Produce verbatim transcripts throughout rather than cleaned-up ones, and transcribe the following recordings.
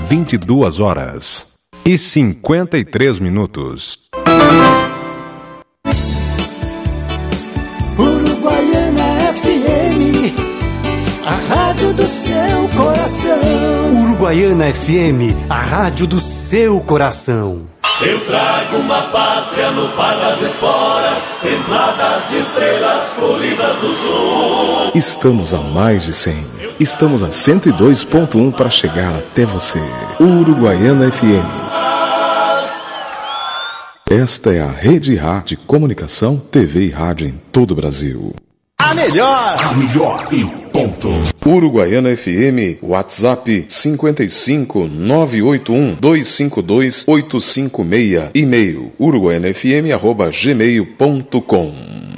vinte e duas horas e cinquenta e três minutos. Uruguaiana F M, a rádio do seu coração. Uruguaiana F M, a rádio do seu coração. Eu trago uma pátria no par das esporas, templadas de estrelas colhidas do sul. Estamos a mais de cem. Estamos a cento e dois ponto um para chegar até você. Uruguaiana F M. Esta é a Rede Rádio de Comunicação, T V e Rádio em todo o Brasil. A melhor! A melhor e ponto. Uruguaiana F M, WhatsApp cinquenta e cinco, nove oito um, dois cinco dois, oito cinco seis, e-mail uruguaianafm arroba gmail ponto com.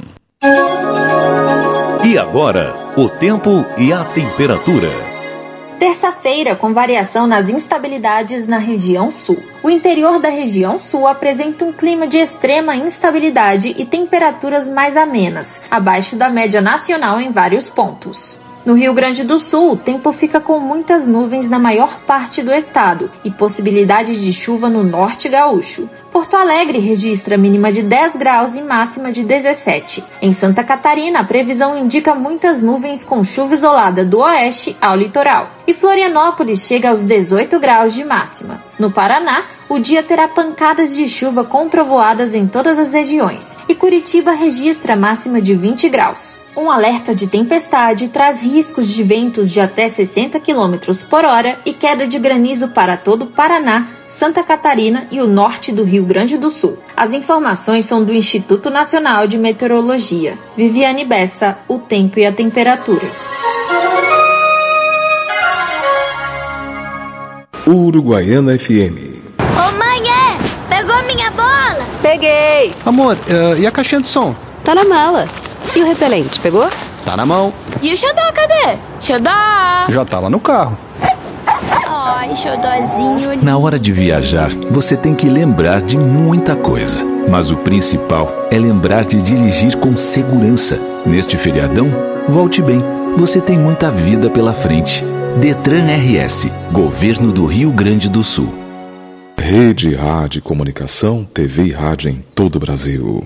E agora, o tempo e a temperatura. Terça-feira, com variação nas instabilidades na região sul. O interior da região sul apresenta um clima de extrema instabilidade e temperaturas mais amenas, abaixo da média nacional em vários pontos. No Rio Grande do Sul, o tempo fica com muitas nuvens na maior parte do estado e possibilidade de chuva no norte gaúcho. Porto Alegre registra mínima de dez graus e máxima de dezessete. Em Santa Catarina, a previsão indica muitas nuvens com chuva isolada do oeste ao litoral. E Florianópolis chega aos dezoito graus de máxima. No Paraná, o dia terá pancadas de chuva com trovoadas em todas as regiões. E Curitiba registra máxima de vinte graus. Um alerta de tempestade traz riscos de ventos de até sessenta quilômetros por hora e queda de granizo para todo o Paraná, Santa Catarina e o norte do Rio Grande do Sul. As informações são do Instituto Nacional de Meteorologia. Viviane Bessa, o tempo e a temperatura. Uruguaiana F M. Ô mãe, é? Pegou minha bola? Peguei. Amor, uh, e a caixinha de som? Tá na mala. E o repelente, pegou? Tá na mão. E o xodó, cadê? Xodó! Já tá lá no carro. Ai, xodózinho. Na hora de viajar, você tem que lembrar de muita coisa. Mas o principal é lembrar de dirigir com segurança. Neste feriadão, volte bem. Você tem muita vida pela frente. Detran R S, Governo do Rio Grande do Sul. Rede Rádio Comunicação, T V e Rádio em todo o Brasil.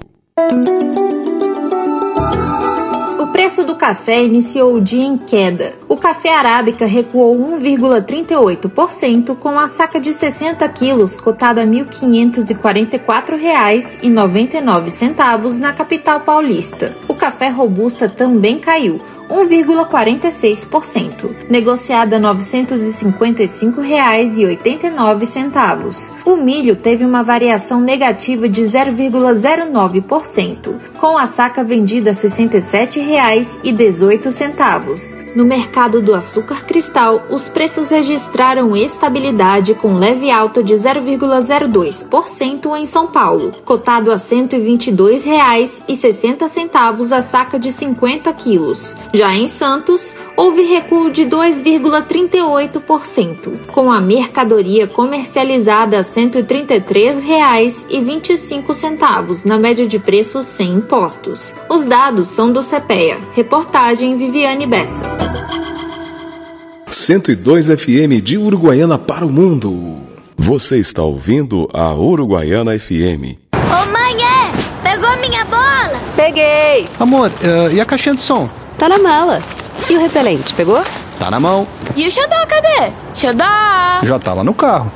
O preço do café iniciou o dia em queda. O café arábica recuou um vírgula trinta e oito por cento, com a saca de sessenta quilos cotada a mil quinhentos e quarenta e quatro reais e noventa e nove centavos na capital paulista. O café robusta também caiu um vírgula quarenta e seis por cento, negociada a novecentos e cinquenta e cinco reais e oitenta e nove centavos. O milho teve uma variação negativa de zero vírgula zero nove por cento, com a saca vendida a sessenta e sete reais e dezoito centavos. No mercado do açúcar cristal, os preços registraram estabilidade com leve alta de zero vírgula zero dois por cento em São Paulo, cotado a cento e vinte e dois reais e sessenta centavos a saca de cinquenta quilos. Já em Santos, houve recuo de dois vírgula trinta e oito por cento, com a mercadoria comercializada a cento e trinta e três reais e vinte e cinco centavos na média de preços sem impostos. Os dados são do CEPEA. Reportagem Viviane Bessa. cento e dois F M de Uruguaiana para o mundo. Você está ouvindo a Uruguaiana F M. Ô mãe, é? Pegou minha bola? Peguei. Amor, uh, e a caixinha de som? Tá na mala. E o repelente, pegou? Tá na mão. E o xodó, cadê? Xodó! Já tá lá no carro.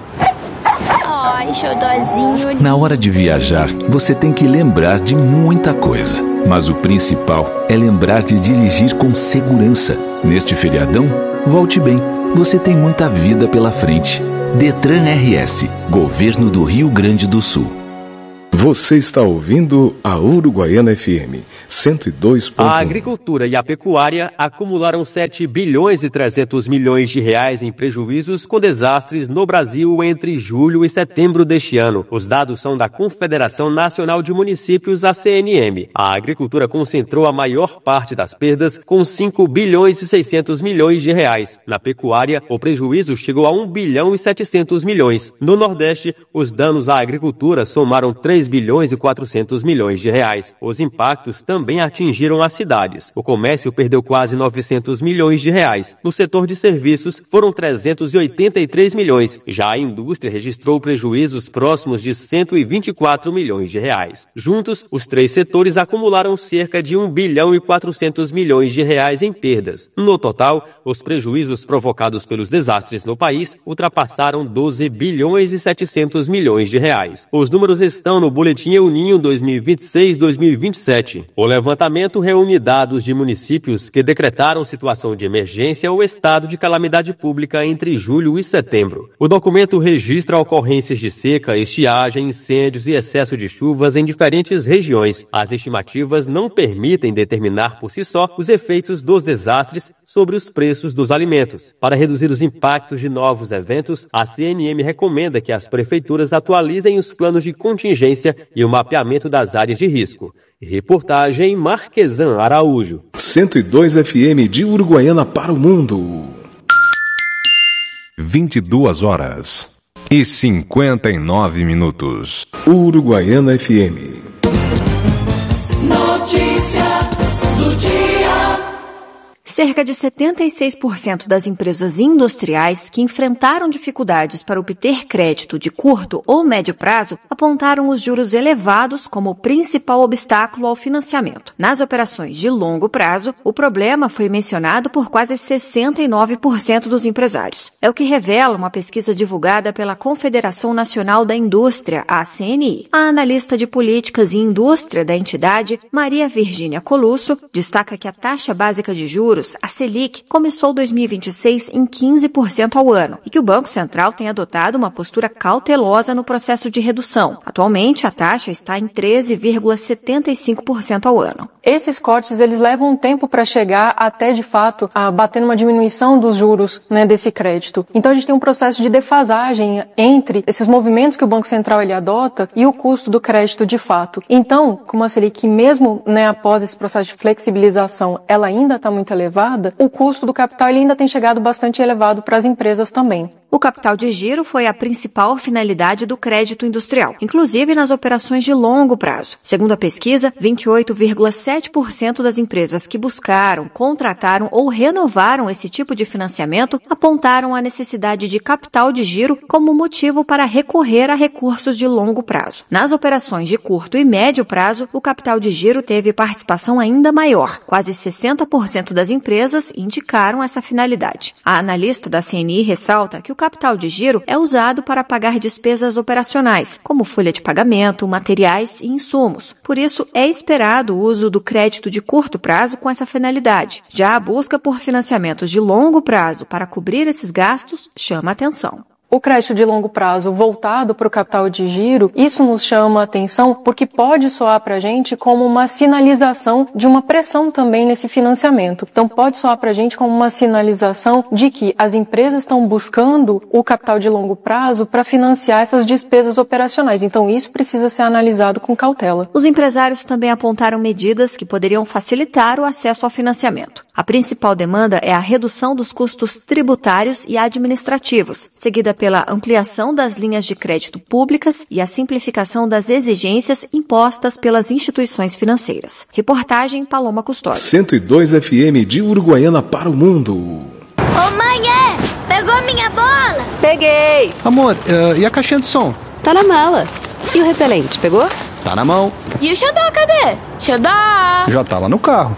Ai, xodózinho. Na hora de viajar, você tem que lembrar de muita coisa. Mas o principal é lembrar de dirigir com segurança. Neste feriadão, volte bem. Você tem muita vida pela frente. Detran R S, Governo do Rio Grande do Sul. Você está ouvindo a Uruguaiana F M cento e dois ponto um. A agricultura e a pecuária acumularam sete bilhões e trezentos milhões de reais em prejuízos com desastres no Brasil entre julho e setembro deste ano. Os dados são da Confederação Nacional de Municípios, a C N M. A agricultura concentrou a maior parte das perdas, com cinco bilhões e seiscentos milhões de reais. Na pecuária, o prejuízo chegou a um bilhão e setecentos milhões. No Nordeste, os danos à agricultura somaram três bilhões e quatrocentos milhões de reais. Os impactos também atingiram as cidades. O comércio perdeu quase novecentos milhões de reais. No setor de serviços, foram trezentos e oitenta e três milhões. Já a indústria registrou prejuízos próximos de cento e vinte e quatro milhões de reais. Juntos, os três setores acumularam cerca de um bilhão e quatrocentos milhões de reais em perdas. No total, os prejuízos provocados pelos desastres no país ultrapassaram doze bilhões e setecentos milhões de reais. Os números estão no Boletim El Niño dois mil e vinte e seis a dois mil e vinte e sete. O levantamento reúne dados de municípios que decretaram situação de emergência ou estado de calamidade pública entre julho e setembro. O documento registra ocorrências de seca, estiagem, incêndios e excesso de chuvas em diferentes regiões. As estimativas não permitem determinar por si só os efeitos dos desastres sobre os preços dos alimentos. Para reduzir os impactos de novos eventos, a C N M recomenda que as prefeituras atualizem os planos de contingência e o mapeamento das áreas de risco. Reportagem Marquesan Araújo. cento e dois F M de Uruguaiana para o mundo. vinte e duas horas e cinquenta e nove minutos. Uruguaiana F M. Notícia do dia. Cerca de setenta e seis por cento das empresas industriais que enfrentaram dificuldades para obter crédito de curto ou médio prazo apontaram os juros elevados como o principal obstáculo ao financiamento. Nas operações de longo prazo, o problema foi mencionado por quase sessenta e nove por cento dos empresários. É o que revela uma pesquisa divulgada pela Confederação Nacional da Indústria, a C N I. A analista de políticas e indústria da entidade, Maria Virgínia Colusso, destaca que a taxa básica de juros, a Selic, começou dois mil e vinte e seis em quinze por cento ao ano e que o Banco Central tem adotado uma postura cautelosa no processo de redução. Atualmente, a taxa está em treze vírgula setenta e cinco por cento ao ano. Esses cortes, eles levam um tempo para chegar até, de fato, a bater numa diminuição dos juros, né, desse crédito. Então, a gente tem um processo de defasagem entre esses movimentos que o Banco Central ele adota e o custo do crédito de fato. Então, como a Selic, mesmo, né, após esse processo de flexibilização, ela ainda está muito elevada, o custo do capital ele ainda tem chegado bastante elevado para as empresas também. O capital de giro foi a principal finalidade do crédito industrial, inclusive nas operações de longo prazo. Segundo a pesquisa, vinte e oito vírgula sete por cento das empresas que buscaram, contrataram ou renovaram esse tipo de financiamento apontaram a necessidade de capital de giro como motivo para recorrer a recursos de longo prazo. Nas operações de curto e médio prazo, o capital de giro teve participação ainda maior. Quase sessenta por cento das empresas indicaram essa finalidade. A analista da C N I ressalta que o capital de giro é usado para pagar despesas operacionais, como folha de pagamento, materiais e insumos. Por isso, é esperado o uso do crédito de curto prazo com essa finalidade. Já a busca por financiamentos de longo prazo para cobrir esses gastos chama atenção. O crédito de longo prazo voltado para o capital de giro, isso nos chama a atenção porque pode soar para a gente como uma sinalização de uma pressão também nesse financiamento. Então pode soar para a gente como uma sinalização de que as empresas estão buscando o capital de longo prazo para financiar essas despesas operacionais. Então isso precisa ser analisado com cautela. Os empresários também apontaram medidas que poderiam facilitar o acesso ao financiamento. A principal demanda é a redução dos custos tributários e administrativos, seguida pela ampliação das linhas de crédito públicas e a simplificação das exigências impostas pelas instituições financeiras. Reportagem Paloma Custódio. cento e dois F M de Uruguaiana para o mundo. Ô mãe, é? Pegou minha bola? Peguei! Amor, uh, e a caixinha de som? Tá na mala. E o repelente, pegou? Tá na mão. E o xodó, cadê? Xodó! Já tá lá no carro.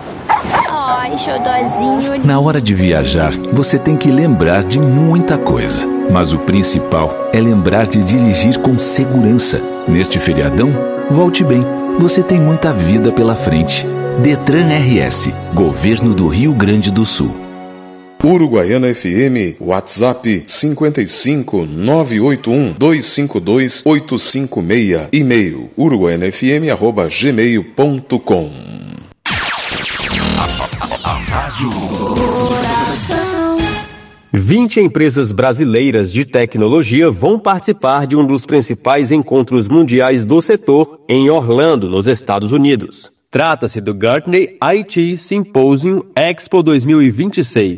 Ai, xodózinho. Na hora de viajar, você tem que lembrar de muita coisa. Mas o principal é lembrar de dirigir com segurança. Neste feriadão, volte bem. Você tem muita vida pela frente. Detran R S, Governo do Rio Grande do Sul. Uruguaiana F M, WhatsApp cinco cinco nove oito um dois cinco dois oito cinco seis, e-mail uruguaianafm arroba gmail ponto com. vinte empresas brasileiras de tecnologia vão participar de um dos principais encontros mundiais do setor em Orlando, nos Estados Unidos. Trata-se do Gartner I T Symposium Expo dois mil e vinte e seis.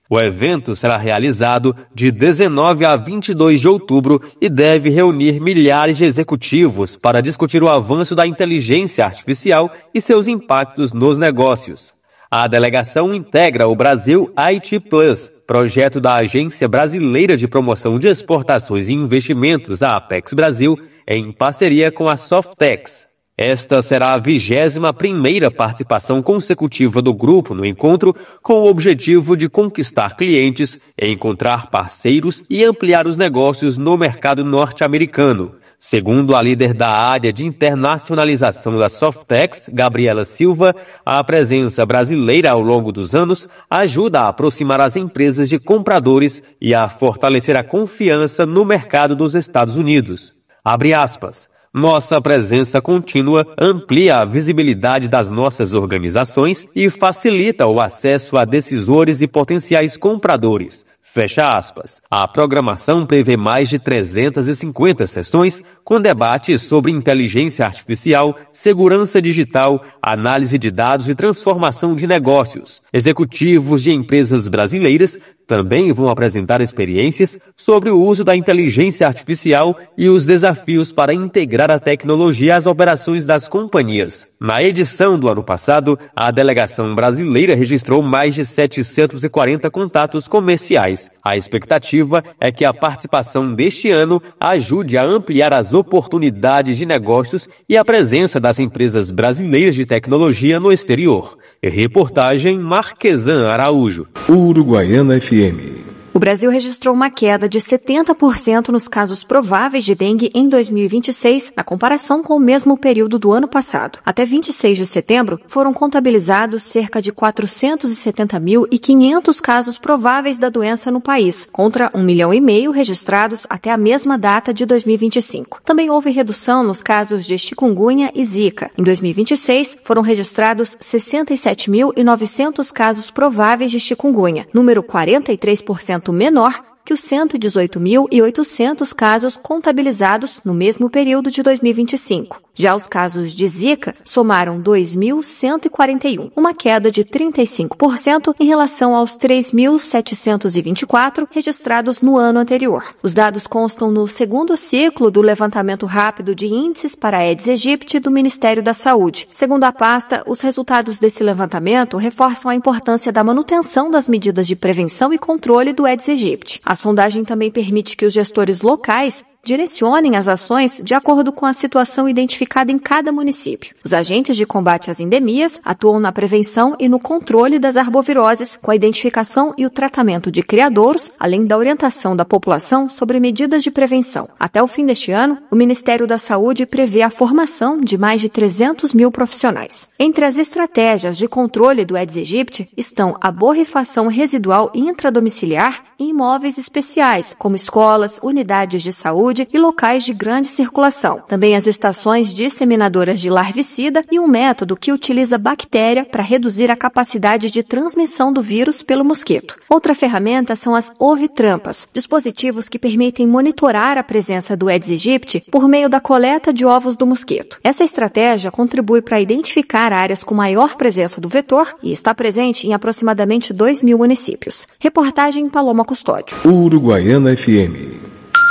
O evento será realizado de dezenove a vinte e dois de outubro e deve reunir milhares de executivos para discutir o avanço da inteligência artificial e seus impactos nos negócios. A delegação integra o Brasil I T Plus, projeto da Agência Brasileira de Promoção de Exportações e Investimentos, a Apex Brasil, em parceria com a Softex. Esta será a vigésima primeira participação consecutiva do grupo no encontro, com o objetivo de conquistar clientes, encontrar parceiros e ampliar os negócios no mercado norte-americano. Segundo a líder da área de internacionalização da Softex, Gabriela Silva, a presença brasileira ao longo dos anos ajuda a aproximar as empresas de compradores e a fortalecer a confiança no mercado dos Estados Unidos. Abre aspas. Nossa presença contínua amplia a visibilidade das nossas organizações e facilita o acesso a decisores e potenciais compradores. Fecha aspas. A programação prevê mais de trezentas e cinquenta sessões com debates sobre inteligência artificial, segurança digital, análise de dados e transformação de negócios. Executivos de empresas brasileiras também vão apresentar experiências sobre o uso da inteligência artificial e os desafios para integrar a tecnologia às operações das companhias. Na edição do ano passado, a delegação brasileira registrou mais de setecentos e quarenta contatos comerciais. A expectativa é que a participação deste ano ajude a ampliar as oportunidades de negócios e a presença das empresas brasileiras de tecnologia no exterior. Reportagem Marquesan Araújo. Uruguaiana F M. O Brasil registrou uma queda de setenta por cento nos casos prováveis de dengue em dois mil e vinte e seis, na comparação com o mesmo período do ano passado. Até vinte e seis de setembro, foram contabilizados cerca de quatrocentos e setenta mil e quinhentos casos prováveis da doença no país, contra um milhão e meio registrados até a mesma data de dois mil e vinte e cinco. Também houve redução nos casos de chikungunya e zika. Em dois mil e vinte e seis, foram registrados sessenta e sete mil e novecentos casos prováveis de chikungunya, número quarenta e três por cento menor que os cento e dezoito mil e oitocentos casos contabilizados no mesmo período de dois mil e vinte e cinco. Já os casos de Zika somaram dois mil cento e quarenta e um, uma queda de trinta e cinco por cento em relação aos três mil setecentos e vinte e quatro registrados no ano anterior. Os dados constam no segundo ciclo do levantamento rápido de índices para a Aedes aegypti do Ministério da Saúde. Segundo a pasta, os resultados desse levantamento reforçam a importância da manutenção das medidas de prevenção e controle do Aedes aegypti. A sondagem também permite que os gestores locais direcionem as ações de acordo com a situação identificada em cada município. Os agentes de combate às endemias atuam na prevenção e no controle das arboviroses, com a identificação e o tratamento de criadouros, além da orientação da população sobre medidas de prevenção. Até o fim deste ano, o Ministério da Saúde prevê a formação de mais de trezentos mil profissionais. Entre as estratégias de controle do Aedes aegypti estão a borrifação residual intradomiciliar em imóveis especiais, como escolas, unidades de saúde e locais de grande circulação. Também as estações disseminadoras de larvicida e um método que utiliza bactéria para reduzir a capacidade de transmissão do vírus pelo mosquito. Outra ferramenta são as ovitrampas, dispositivos que permitem monitorar a presença do Aedes aegypti por meio da coleta de ovos do mosquito. Essa estratégia contribui para identificar áreas com maior presença do vetor e está presente em aproximadamente dois mil municípios. Reportagem Paloma Custódio. Uruguaiana F M.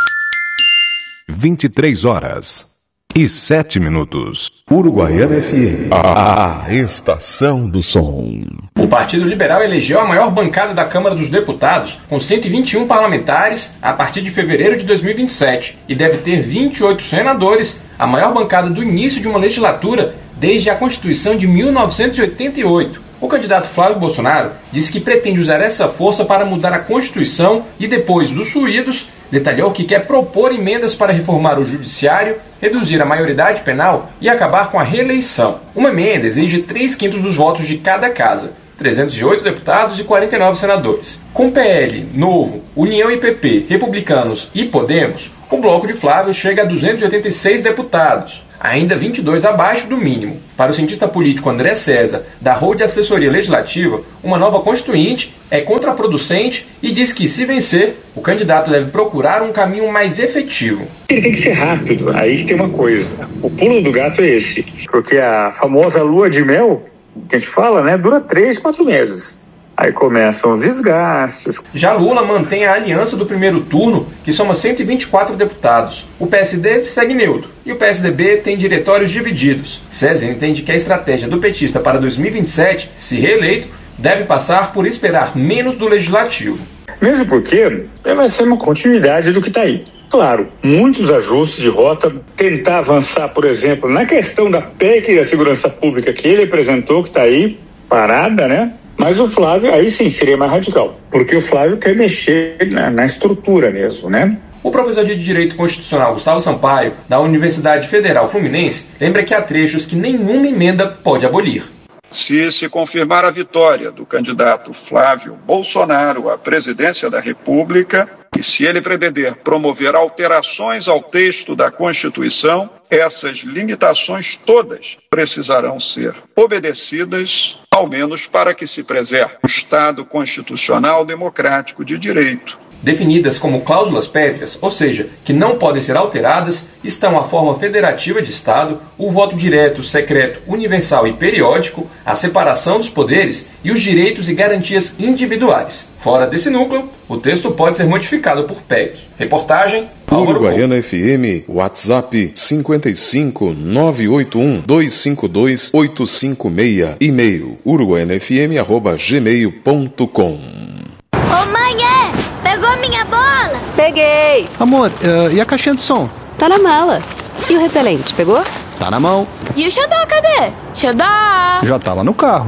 vinte e três horas e sete minutos. Uruguaiana F M. A, a estação do som. O Partido Liberal elegeu a maior bancada da Câmara dos Deputados, com cento e vinte e um parlamentares, a partir de fevereiro de dois mil e vinte e sete, e deve ter vinte e oito senadores, a maior bancada do início de uma legislatura desde a Constituição de mil novecentos e oitenta e oito. O candidato Flávio Bolsonaro disse que pretende usar essa força para mudar a Constituição e, depois dos suídos, detalhou que quer propor emendas para reformar o judiciário, reduzir a maioridade penal e acabar com a reeleição. Uma emenda exige três quintos dos votos de cada casa, trezentos e oito deputados e quarenta e nove senadores. Com P L, Novo, União e P P, Republicanos e Podemos, o bloco de Flávio chega a duzentos e oitenta e seis deputados, ainda vinte e dois abaixo do mínimo. Para o cientista político André César, da Rol de Assessoria Legislativa, uma nova constituinte é contraproducente e diz que, se vencer, o candidato deve procurar um caminho mais efetivo. Ele tem que ser rápido, aí que tem uma coisa. O pulo do gato é esse, porque a famosa lua de mel, que a gente fala, né, dura três, quatro meses. Aí começam os desgastes. Já Lula mantém a aliança do primeiro turno, que soma cento e vinte e quatro deputados. O P S D segue neutro e o P S D B tem diretórios divididos. César entende que a estratégia do petista para dois mil e vinte e sete, se reeleito, deve passar por esperar menos do legislativo. Mesmo porque vai ser uma continuidade do que está aí. Claro, muitos ajustes de rota, tentar avançar, por exemplo, na questão da P E C da segurança pública que ele apresentou, que está aí parada, né? Mas o Flávio, aí sim, seria mais radical, porque o Flávio quer mexer na, na estrutura mesmo, né? O professor de Direito Constitucional Gustavo Sampaio, da Universidade Federal Fluminense, lembra que há trechos que nenhuma emenda pode abolir. Se se confirmar a vitória do candidato Flávio Bolsonaro à presidência da República, e se ele pretender promover alterações ao texto da Constituição, essas limitações todas precisarão ser obedecidas, ao menos para que se preserve o Estado constitucional democrático de direito. Definidas como cláusulas pétreas, ou seja, que não podem ser alteradas, estão a forma federativa de Estado, o voto direto, secreto, universal e periódico, a separação dos poderes e os direitos e garantias individuais. Fora desse núcleo, o texto pode ser modificado por P E C. Reportagem Uruguaiana F M, WhatsApp cinco cinco nove oito um dois cinco dois oito cinco seis, e-mail uruguaianafm arroba gmail ponto com. Ô mãe, é! Pegou minha bola? Peguei! Amor, uh, e a caixinha de som? Tá na mala. E o repelente, pegou? Tá na mão. E o xodó, cadê? Xodó! Já tá lá no carro.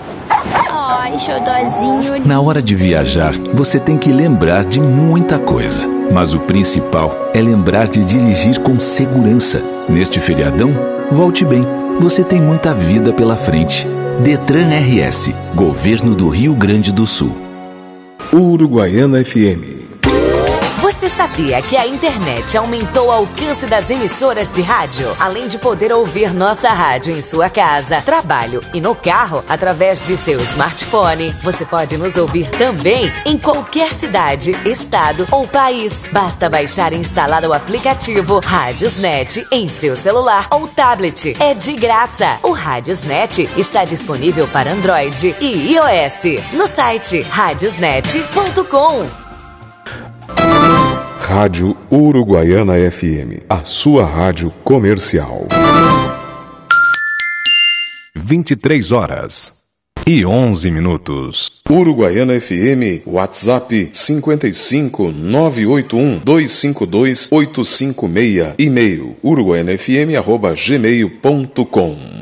Ai, xodózinho. Na hora de viajar, você tem que lembrar de muita coisa. Mas o principal é lembrar de dirigir com segurança. Neste feriadão, volte bem. Você tem muita vida pela frente. Detran R S, Governo do Rio Grande do Sul. Uruguaiana F M. Você sabia que a internet aumentou o alcance das emissoras de rádio? Além de poder ouvir nossa rádio em sua casa, trabalho e no carro, através de seu smartphone, você pode nos ouvir também em qualquer cidade, estado ou país. Basta baixar e instalar o aplicativo Radiosnet em seu celular ou tablet. É de graça. O Radiosnet está disponível para Android e iOS no site radiosnet ponto com. Rádio Uruguaiana F M, a sua rádio comercial. vinte e três horas e onze minutos. Uruguaiana F M, WhatsApp cinco cinco nove oito um dois cinco dois oito cinco seis, e-mail uruguaianafm arroba gmail ponto com.